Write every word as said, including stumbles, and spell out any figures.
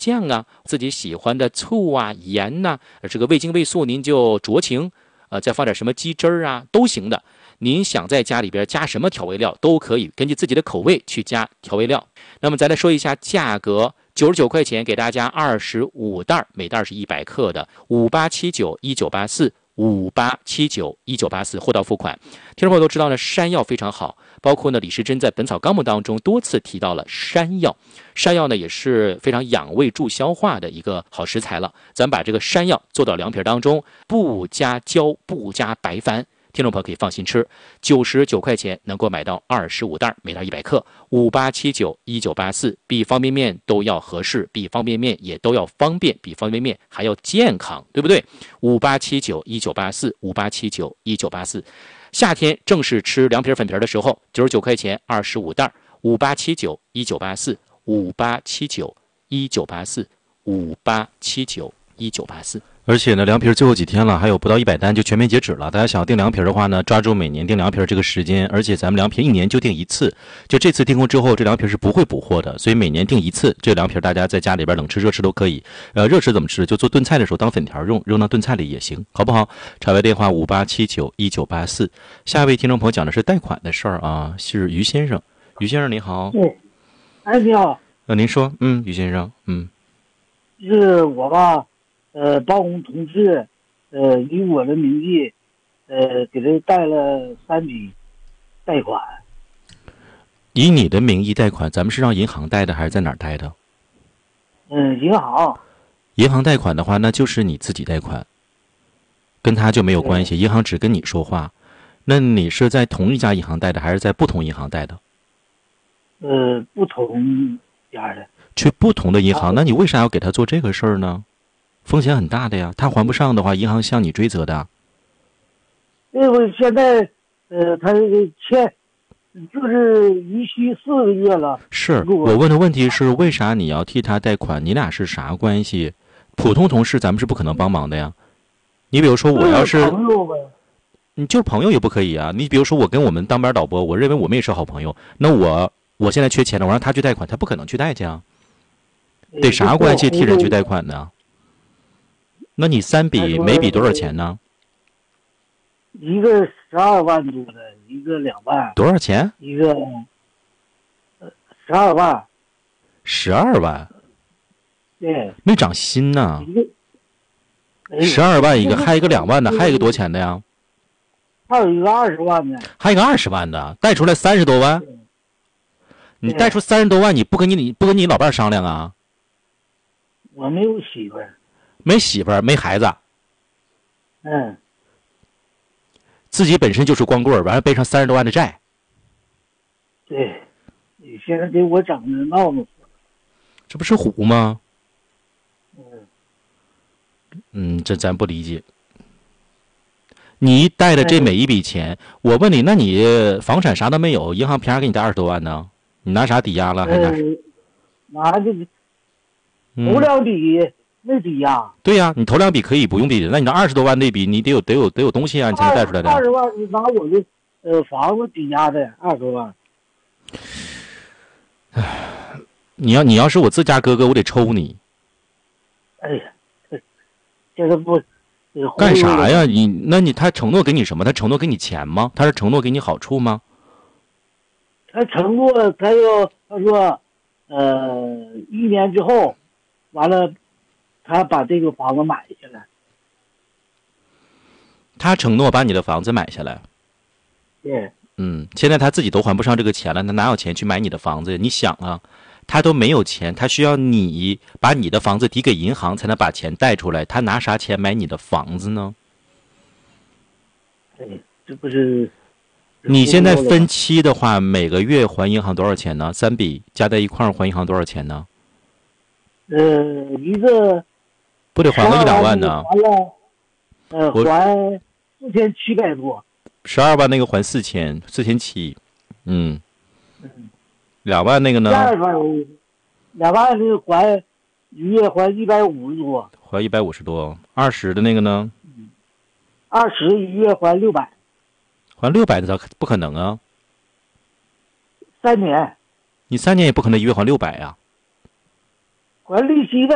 酱啊，自己喜欢的醋啊、盐呐、啊，这个味精味素您就酌情，呃，再放点什么鸡汁儿啊都行的。您想在家里边加什么调味料都可以，根据自己的口味去加调味料。那么咱来说一下价格，九十九块钱给大家二十五袋，每袋是一百克的，五八七九一九八四。五八七九一九八四货到付款。听众朋友都知道呢，山药非常好，包括呢李时珍在《本草纲目》当中多次提到了山药。山药呢也是非常养胃助消化的一个好食材了。咱把这个山药做到凉皮当中，不加椒，不加白矾。听众朋友可以放心吃，九十九块钱能够买到二十五袋，每袋一百克，五八七九一九八四，比方便面都要合适，比方便面也都要方便，比方便面还要健康，对不对？五八七九一九八四，五八七九一九八四。夏天正是吃凉皮粉皮的时候，九十九块钱二十五袋，五八七九一九八四，五八七九一九八四，五八七九一九八四。 而且呢，凉皮最后几天了，还有不到一百单就全面截止了。大家想要订凉皮的话呢，抓住每年订凉皮这个时间，而且咱们凉皮一年就订一次，就这次订购之后，这凉皮是不会补货的，所以每年订一次。这凉皮大家在家里边冷吃热吃都可以。呃，热吃怎么吃？就做炖菜的时候当粉条用，扔到炖菜里也行，好不好？场外电话五八七九一九八四。下一位听众朋友讲的是贷款的事儿啊，是于先生。于先生你好。 对，哎你好。 呃，您说，嗯，于先生，嗯， 是我吧。呃，办公同事，呃，以我的名义，呃，给他贷了三笔贷款。 以你的名义贷款，咱们是让银行贷的还是在哪儿贷的？ 嗯，银行。 银行贷款的话，那就是你自己贷款，跟他就没有关系，银行只跟你说话。那你是在同一家银行贷的，还是在不同银行贷的？ 呃，不同家的。 去不同的银行，那你为啥要给他做这个事儿呢？风险很大的呀，他还不上的话，银行向你追责的。 因为现在，呃，他欠，就是逾期四个月了。 是我问的问题是，为啥你要替他贷款？你俩是啥关系？普通同事咱们是不可能帮忙的呀。你比如说，我要是，你就是朋友也不可以啊。你比如说，我跟我们当班导播，我认为我们也是好朋友，那我我现在缺钱了，我让他去贷款，他不可能去贷去啊。得啥关系替人去贷款呢？那你三笔每笔多少钱呢？ 一个十二万多的，一个两万。 多少钱？ 一个十二万。 十二万。 对。 没涨薪呢。 一个。 十二万一个，还有一个两万的，还有一个多钱的呀？ 还有一个二十万的。 还有一个二十万的，贷出来三十多万。你贷出三十多万，你不跟你你不跟你老伴商量啊？ 我没有媳妇儿。 没媳妇儿，没孩子。 嗯。 自己本身就是光棍，完了背上三十多万的债。 对，你现在给我整的闹腾死了。 这不是虎吗？ 嗯。 嗯，这咱不理解。你贷的这每一笔钱，我问你，那你房产啥都没有，银行凭啥给你贷二十多万呢？你拿啥抵押了？还拿？ 呃、拿这个头两笔。嗯没抵押。 对呀、啊，你头两笔可以不用抵押，那你那二十多万那笔，你得有得有得有东西啊，你才能贷出来的。 二十万是拿我的呃房子抵押的，二十万。 唉，你要你要是我自家哥哥，我得抽你。 哎呀，这个不干啥呀？你那你他承诺给你什么？他承诺给你钱吗？他是承诺给你好处吗？ 他承诺他要他说，呃，一年之后，完了。他把这个房子买下来。 他承诺把你的房子买下来。 对。 嗯，现在他自己都还不上这个钱了，他哪有钱去买你的房子？你想啊，他都没有钱，他需要你把你的房子抵给银行才能把钱贷出来，他拿啥钱买你的房子呢？ 对，这不是。 你现在分期的话，每个月还银行多少钱呢？三笔加在一块儿还银行多少钱呢？ 呃，一个。 不得还个一两万呢？ 还了，呃，还四千七百多。 十二万那个还四千，四千七，嗯，两万那个呢？ 两万，两万那个还一月还一百五十多。 还一百五十多，二十的那个呢？ 二十一月还六百。 还六百的咋不可能啊？ 三年。 你三年也不可能一月还六百呀。 还利息呗。